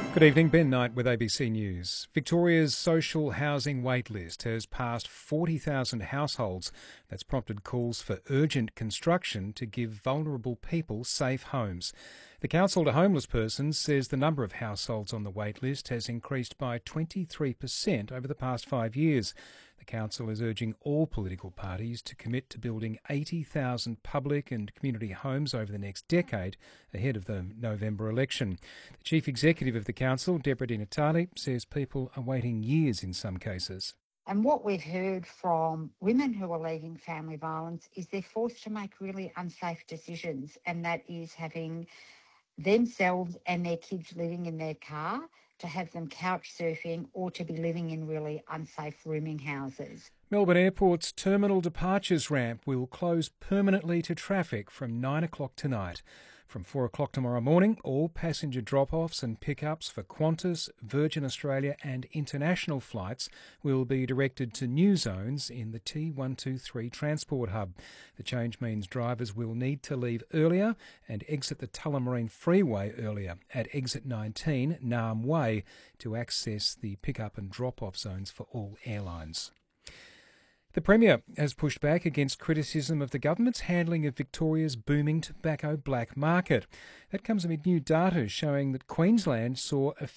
Good evening, Ben Knight with ABC News. Victoria's social housing waitlist has passed 40,000 households. That's prompted calls for urgent construction to give vulnerable people safe homes. The Council to Homeless Persons says the number of households on the waitlist has increased by 23% over the past 5 years. The Council is urging all political parties to commit to building 80,000 public and community homes over the next decade ahead of the November election. The Chief Executive of the Council, Deborah Di Natale, says people are waiting years in some cases. And what we've heard from women who are leaving family violence is they're forced to make really unsafe decisions, and that is having themselves and their kids living in their car, to have them couch surfing, or to be living in really unsafe rooming houses. Melbourne Airport's terminal departures ramp will close permanently to traffic from 9 o'clock tonight. From 4 o'clock tomorrow morning, all passenger drop-offs and pick-ups for Qantas, Virgin Australia and international flights will be directed to new zones in the T123 transport hub. The change means drivers will need to leave earlier and exit the Tullamarine Freeway earlier at exit 19, Naarm Way, to access the pick-up and drop-off zones for all airlines. The Premier has pushed back against criticism of the government's handling of Victoria's booming tobacco black market. That comes amid new data showing that Queensland saw a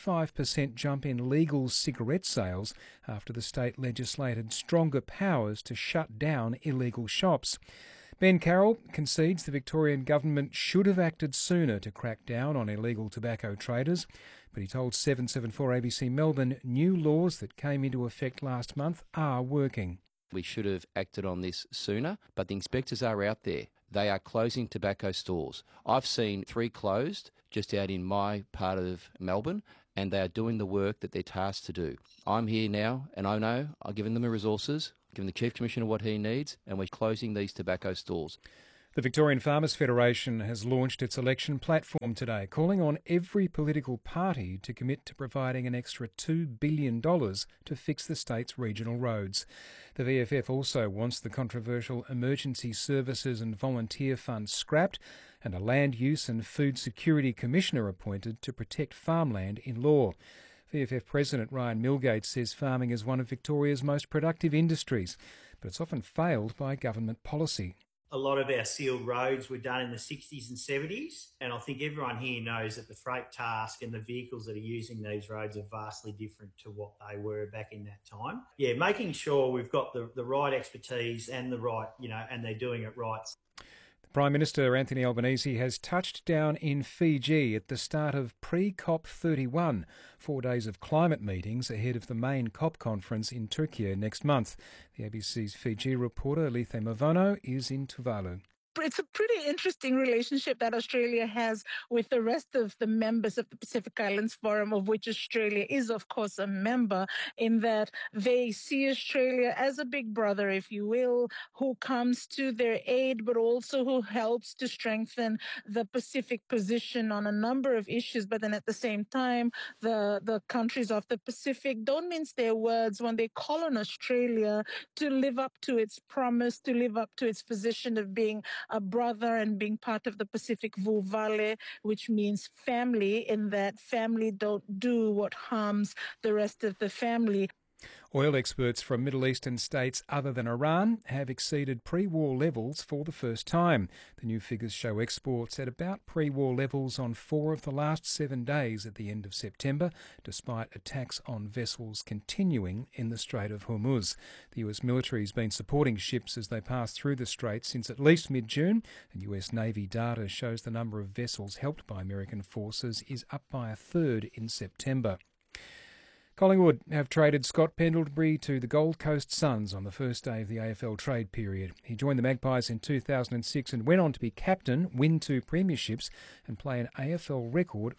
55% jump in legal cigarette sales after the state legislated stronger powers to shut down illegal shops. Ben Carroll concedes the Victorian government should have acted sooner to crack down on illegal tobacco traders, but he told 774 ABC Melbourne new laws that came into effect last month are working. We should have acted on this sooner, but the inspectors are out there. They are closing tobacco stores. I've seen 3 closed just out in my part of Melbourne, and they are doing the work that they're tasked to do. I'm here now, and I know I've given them the resources, given the Chief Commissioner what he needs, and we're closing these tobacco stores. The Victorian Farmers Federation has launched its election platform today, calling on every political party to commit to providing an extra $2 billion to fix the state's regional roads. The VFF also wants the controversial Emergency Services and Volunteer Fund scrapped and a Land Use and Food Security Commissioner appointed to protect farmland in law. VFF President Ryan Milgate says farming is one of Victoria's most productive industries, but it's often failed by government policy. A lot of our sealed roads were done in the 60s and 70s, and I think everyone here knows that the freight task and the vehicles that are using these roads are vastly different to what they were back in that time. Yeah, making sure we've got the right expertise and the right, and they're doing it right. Prime Minister Anthony Albanese has touched down in Fiji at the start of pre-COP31, 4 days of climate meetings ahead of the main COP conference in Turkey next month. The ABC's Fiji reporter Lethe Mavono is in Tuvalu. It's a pretty interesting relationship that Australia has with the rest of the members of the Pacific Islands Forum, of which Australia is, of course, a member, in that they see Australia as a big brother, if you will, who comes to their aid, but also who helps to strengthen the Pacific position on a number of issues. But then at the same time, the countries of the Pacific don't mince their words when they call on Australia to live up to its promise, to live up to its position of being a brother and being part of the Pacific Vulvale, which means family, in that family don't do what harms the rest of the family. Oil experts from Middle Eastern states other than Iran have exceeded pre-war levels for the first time. The new figures show exports at about pre-war levels on 4 of the last 7 days at the end of September, despite attacks on vessels continuing in the Strait of Hormuz. The US military has been supporting ships as they pass through the strait since at least mid-June, and US Navy data shows the number of vessels helped by American forces is up by a third in September. Collingwood have traded Scott Pendlebury to the Gold Coast Suns on the first day of the AFL trade period. He joined the Magpies in 2006 and went on to be captain, win 2 premierships and play an AFL record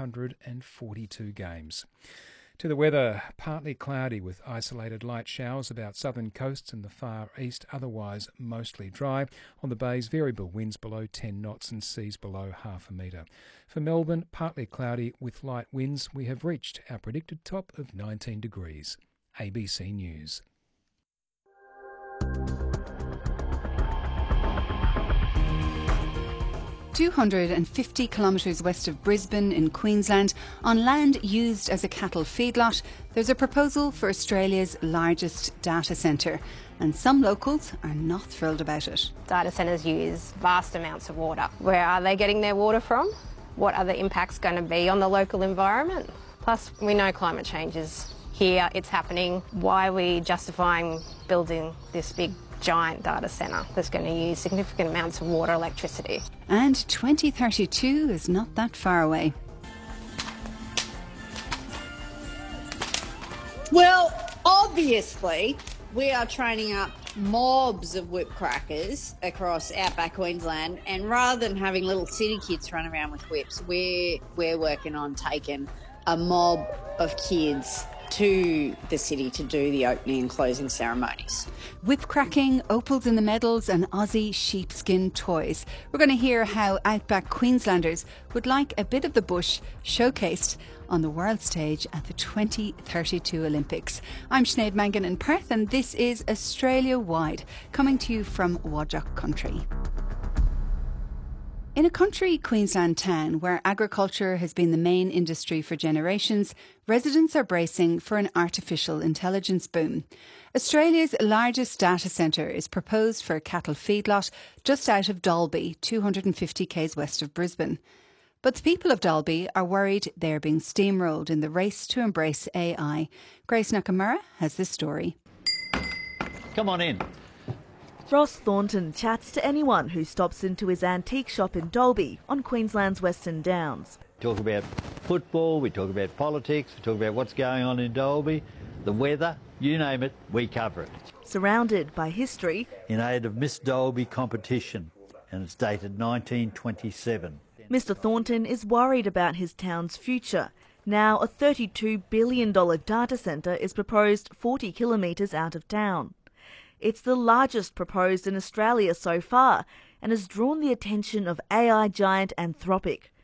442 games. To the weather, partly cloudy with isolated light showers about southern coasts and the far east, otherwise mostly dry. On the bays, variable winds below 10 knots and seas below half a metre. For Melbourne, partly cloudy with light winds. We have reached our predicted top of 19 degrees. ABC News. 250 kilometres west of Brisbane in Queensland, on land used as a cattle feedlot, there's a proposal for Australia's largest data centre, and some locals are not thrilled about it. Data centres use vast amounts of water. Where are they getting their water from? What are the impacts going to be on the local environment? Plus, we know climate change is here, it's happening. Why are we justifying building this big giant data centre that's going to use significant amounts of water, electricity? And 2032 is not that far away. Well, obviously, we are training up mobs of whip crackers across outback Queensland, and rather than having little city kids run around with whips, we're working on taking a mob of kids to the city to do the opening and closing ceremonies. Whip cracking, opals in the medals and Aussie sheepskin toys. We're going to hear how outback Queenslanders would like a bit of the bush showcased on the world stage at the 2032 Olympics. I'm Sinead Mangan in Perth, and this is Australia Wide, coming to you from Whadjuk country. In a country Queensland town where agriculture has been the main industry for generations, residents are bracing for an artificial intelligence boom. Australia's largest data centre is proposed for a cattle feedlot just out of Dalby, 250 k's west of Brisbane. But the people of Dalby are worried they're being steamrolled in the race to embrace AI. Grace Nakamura has this story. Come on in. Ross Thornton chats to anyone who stops into his antique shop in Dalby on Queensland's Western Downs. We talk about football, we talk about politics, we talk about what's going on in Dalby, the weather, you name it, we cover it. Surrounded by history. In aid of Miss Dalby competition, and it's dated 1927. Mr Thornton is worried about his town's future. Now a $32 billion data centre is proposed 40 kilometres out of town. It's the largest proposed in Australia so far and has drawn the attention of AI giant Anthropic,